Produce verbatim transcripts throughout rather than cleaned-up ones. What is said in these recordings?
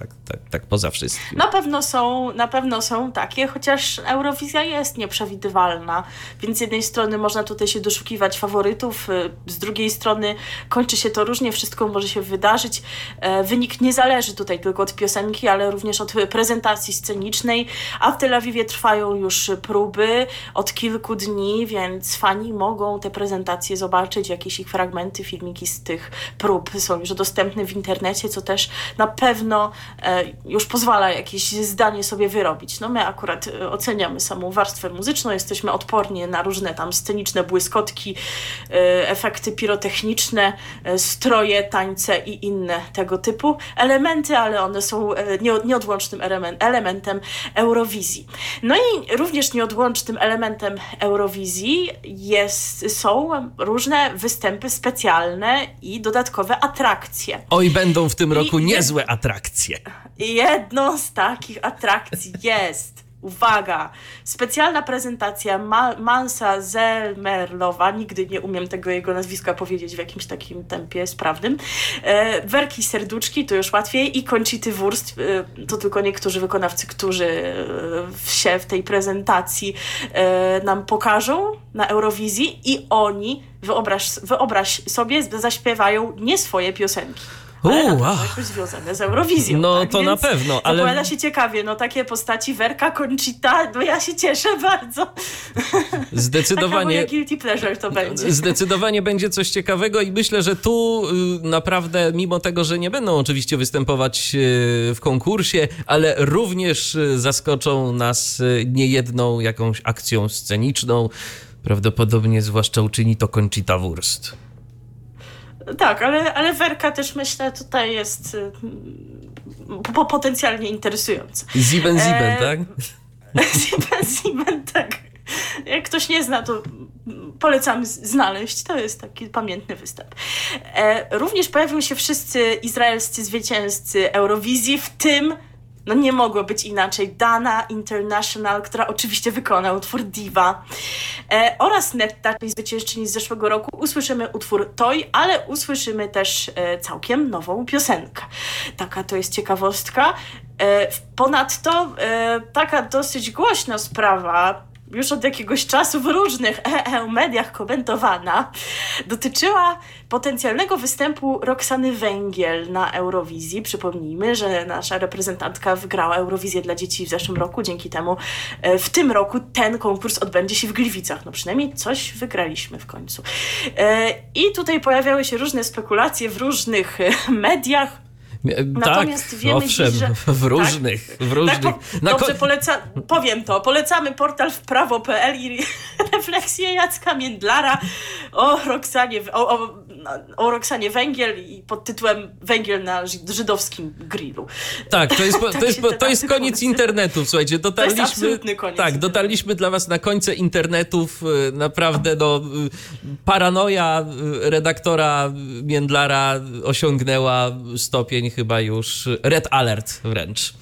tak, tak, tak poza wszystkim. Na pewno są, na pewno są takie, chociaż Eurowizja jest nieprzewidywalna, więc z jednej strony można tutaj się doszukiwać faworytów, z drugiej strony kończy się to różnie, wszystko może się wydarzyć. Wynik nie zależy tutaj tylko od piosenki, ale również od prezentacji scenicznej, a w Tel Awiwie trwają już próby od kilku dni, więc fani mogą te prezentacje zobaczyć, jakieś ich fragmenty, filmiki z tych prób są już dostępne w internecie, co też na pewno e, już pozwala jakieś zdanie sobie wyrobić. No my akurat oceniamy samą warstwę muzyczną, jesteśmy odporni na różne tam sceniczne błyskotki, e, efekty pirotechniczne, e, stroje, tańce i inne tego typu elementy, ale one są e, nie, nieodłącznym element, elementem Eurowizji. No i również nieodłącznym elementem Eurowizji jest, są różne występy specjalne i dodatkowe atrakcje. Oj, będą w tym roku I, niezłe atrakcje. Jedną z takich atrakcji jest, uwaga, specjalna prezentacja Ma- Mansa Zelmerlowa, nigdy nie umiem tego jego nazwiska powiedzieć w jakimś takim tempie sprawnym, e, Werki Serduczki, to już łatwiej, i Conchity Wurst, e, to tylko niektórzy wykonawcy, którzy e, się w tej prezentacji e, nam pokażą na Eurowizji i oni, wyobraź, wyobraź sobie, zaśpiewają nie swoje piosenki. Ale U, na jakoś związane z Eurowizją. No tak? to Więc na pewno, ale... zapowiada się ciekawie, no takie postaci Werka, Conchita, no ja się cieszę bardzo. Zdecydowanie... Taka moja guilty pleasure to będzie. Zdecydowanie będzie coś ciekawego i myślę, że tu naprawdę, mimo tego, że nie będą oczywiście występować w konkursie, ale również zaskoczą nas niejedną jakąś akcją sceniczną. Prawdopodobnie zwłaszcza uczyni to Conchita Wurst. Tak, ale, ale Werka też myślę tutaj jest po, potencjalnie interesująca. Ziben Ziben, e... tak? Ziben Ziben, tak. Jak ktoś nie zna, to polecam znaleźć. To jest taki pamiętny występ. E, również pojawią się wszyscy izraelscy zwycięzcy Eurowizji, w tym, no nie mogło być inaczej, Dana International, która oczywiście wykona utwór Diva, e, oraz Netta, czyli zwyciężczyni z zeszłego roku. Usłyszymy utwór Toy, ale usłyszymy też e, całkiem nową piosenkę. Taka to jest ciekawostka. E, ponadto e, taka dosyć głośna sprawa, już od jakiegoś czasu w różnych e e mediach komentowana, dotyczyła potencjalnego występu Roxany Węgiel na Eurowizji. Przypomnijmy, że nasza reprezentantka wygrała Eurowizję dla dzieci w zeszłym roku. Dzięki temu w tym roku ten konkurs odbędzie się w Gliwicach. No przynajmniej coś wygraliśmy w końcu. I tutaj pojawiały się różne spekulacje w różnych mediach. Natomiast tak, wiemy owszem, dziś, że... w różnych, tak, w różnych. Tak, po, dobrze, ko- poleca... powiem to. Polecamy portal wprawo kropka pe el i refleksję Jacka Międlara o Roxanie, o, o, o Roxanie Węgiel i pod tytułem Węgiel na żydowskim grillu. Tak, to jest, to tak jest, to jest koniec internetu, słuchajcie. Dotarliśmy, to jest absolutny koniec. Tak, dotarliśmy dla was na końce internetów. Naprawdę, no, paranoja redaktora Międlara osiągnęła stopień chyba już red alert wręcz.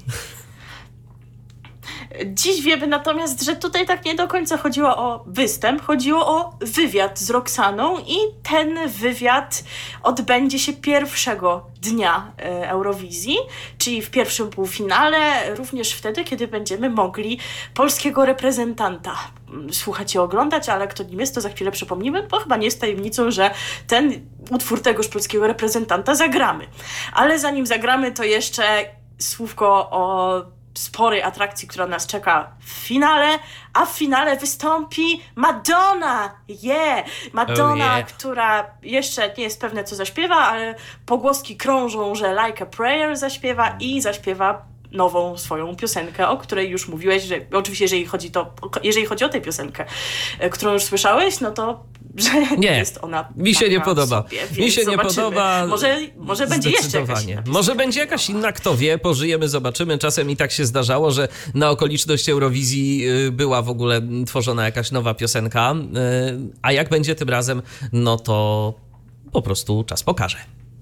Dziś wiemy natomiast, że tutaj tak nie do końca chodziło o występ, chodziło o wywiad z Roxaną i ten wywiad odbędzie się pierwszego dnia Eurowizji, czyli w pierwszym półfinale, również wtedy, kiedy będziemy mogli polskiego reprezentanta słuchać i oglądać, ale kto nim jest, to za chwilę przypomnimy, bo chyba nie jest tajemnicą, że ten utwór tegoż polskiego reprezentanta zagramy. Ale zanim zagramy, to jeszcze słówko o sporej atrakcji, która nas czeka w finale, a w finale wystąpi Madonna! Yeah! Madonna, oh yeah. Która jeszcze nie jest pewne, co zaśpiewa, ale pogłoski krążą, że Like a Prayer zaśpiewa i zaśpiewa nową swoją piosenkę, o której już mówiłeś, że oczywiście jeżeli chodzi, to, jeżeli chodzi o tę piosenkę, którą już słyszałeś, no to że nie jest ona mi się nie podoba. Sobie, mi się zobaczymy. nie podoba. Może, może będzie jeszcze jakaś inna Może będzie jakaś inna, kto wie, pożyjemy, zobaczymy. Czasem i tak się zdarzało, że na okoliczność Eurowizji była w ogóle tworzona jakaś nowa piosenka, a jak będzie tym razem, no to po prostu czas pokaże.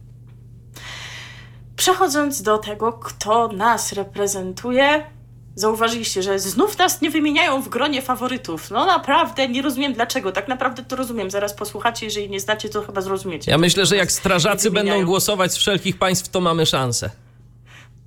Przechodząc do tego, kto nas reprezentuje, zauważyliście, że znów nas nie wymieniają w gronie faworytów. No naprawdę, nie rozumiem dlaczego. Tak naprawdę to rozumiem. Zaraz posłuchacie, jeżeli nie znacie, to chyba zrozumiecie. Ja myślę, że jak strażacy będą głosować z wszelkich państw, to mamy szansę.